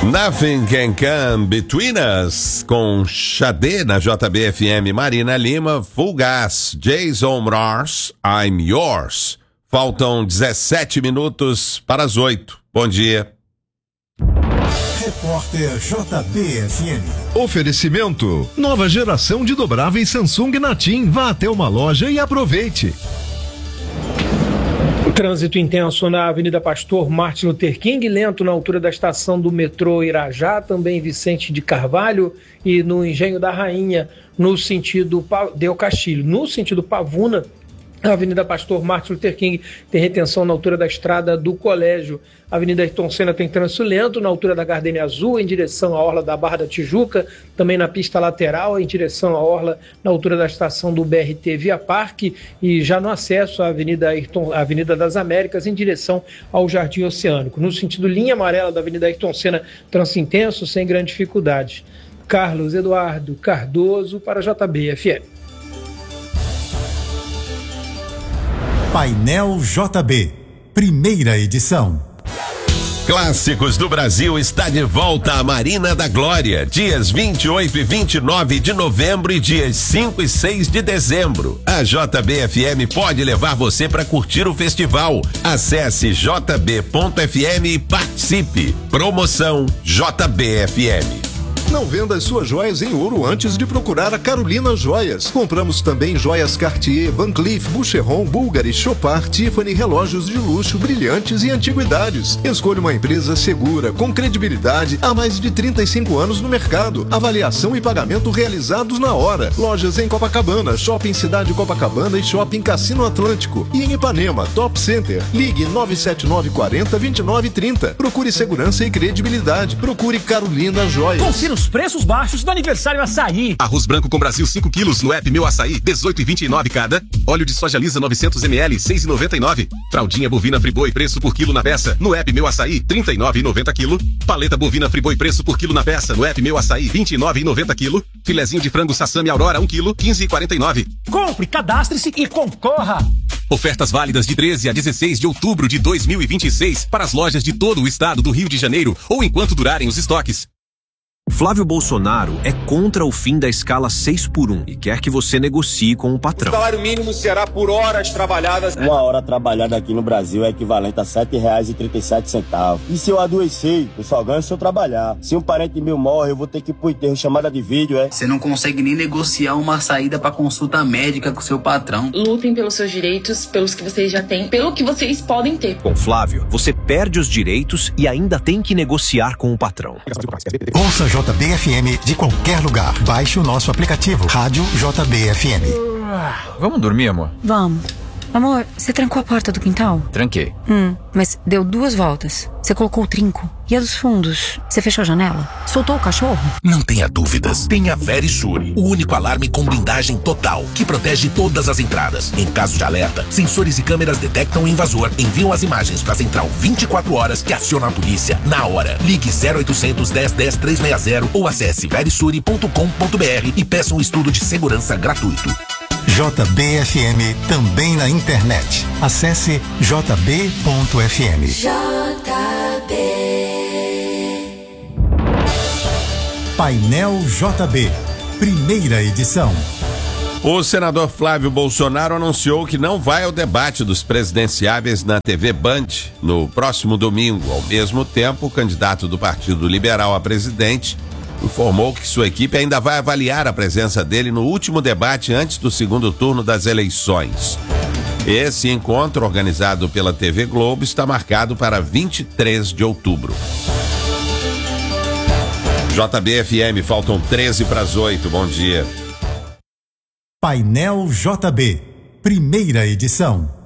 Nothing Can Come Between Us, com Xadê na JBFM. Marina Lima, Full Gas, Jason Mraz, I'm Yours. Faltam 17 minutos para as 8. Bom dia. Repórter JBFM. Oferecimento: nova geração de dobráveis Samsung na TIM. Vá até uma loja e aproveite. Trânsito intenso na Avenida Pastor Martin Luther King, lento na altura da estação do metrô Irajá, também Vicente de Carvalho, e no Engenho da Rainha, no sentido Del Castilho. No sentido Pavuna, a Avenida Pastor Martin Luther King tem retenção na altura da estrada do Colégio. A Avenida Ayrton Senna tem trânsito lento na altura da Gardenia Azul, em direção à orla da Barra da Tijuca, também na pista lateral, em direção à orla, na altura da estação do BRT Via Parque, e já no acesso à Avenida das Américas, em direção ao Jardim Oceânico. No sentido linha amarela da Avenida Ayrton Senna, trânsito intenso, sem grande dificuldade. Carlos Eduardo Cardoso para JBFM. Painel JB, primeira edição. Clássicos do Brasil está de volta à Marina da Glória, dias 28 e 29 de novembro e dias 5 e 6 de dezembro. A JBFM pode levar você para curtir o festival. Acesse jb.fm e participe. Promoção JBFM. Não venda as suas joias em ouro antes de procurar a Carolina Joias. Compramos também joias Cartier, Van Cleef, Boucheron, Bulgari, Chopard, Tiffany, relógios de luxo, brilhantes e antiguidades. Escolha uma empresa segura, com credibilidade, há mais de 35 anos no mercado. Avaliação e pagamento realizados na hora. Lojas em Copacabana, Shopping Cidade Copacabana e Shopping Cassino Atlântico. E em Ipanema, Top Center. Ligue 97940-2930. Procure segurança e credibilidade. Procure Carolina Joias. Confira os preços baixos do aniversário Açaí. Arroz branco com Brasil 5 quilos no app Meu Açaí, 18,29 cada. Óleo de soja lisa 900 ml, 6,99. Fraldinha bovina Friboi, preço por quilo na peça, no app Meu Açaí, 39,90 quilo. Paleta bovina Friboi, preço por quilo na peça, no app Meu Açaí, 29,90 quilo. Filezinho de frango Sassami Aurora, 1 quilo, 15,49. Compre, cadastre-se e concorra. Ofertas válidas de 13 a 16 de outubro de 2026 para as lojas de todo o estado do Rio de Janeiro ou enquanto durarem os estoques. Flávio Bolsonaro é contra o fim da escala 6x1 e quer que você negocie com o patrão. O salário mínimo será por horas trabalhadas. Uma hora trabalhada aqui no Brasil é equivalente a R$ 7,37. E se eu adoecer, eu só ganho se eu trabalhar. Se um parente meu morre, eu vou ter que ir pro enterro, chamada de vídeo, é? Você não consegue nem negociar uma saída pra consulta médica com seu patrão. Lutem pelos seus direitos, pelos que vocês já têm, pelo que vocês podem ter. Com Flávio, você perde os direitos e ainda tem que negociar com o patrão. Ouça JBFM de qualquer lugar. Baixe o nosso aplicativo Rádio JBFM. Vamos dormir, amor? Vamos. Amor, você trancou a porta do quintal? Tranquei. Mas deu 2 voltas. Você colocou o trinco. E a dos fundos? Você fechou a janela? Soltou o cachorro? Não tenha dúvidas. Tem a Verisure, o único alarme com blindagem total, que protege todas as entradas. Em caso de alerta, sensores e câmeras detectam o invasor, enviam as imagens para a central 24 horas que aciona a polícia na hora. Ligue 0800 10 10 360 ou acesse verisure.com.br e peça um estudo de segurança gratuito. JBFM também na internet. Acesse jb.fm. JB. Painel JB, primeira edição. O senador Flávio Bolsonaro anunciou que não vai ao debate dos presidenciáveis na TV Band no próximo domingo. Ao mesmo tempo, o candidato do Partido Liberal a presidente informou que sua equipe ainda vai avaliar a presença dele no último debate antes do segundo turno das eleições. Esse encontro, organizado pela TV Globo, está marcado para 23 de outubro. JBFM, faltam 13 para as 8. Bom dia. Painel JB, primeira edição.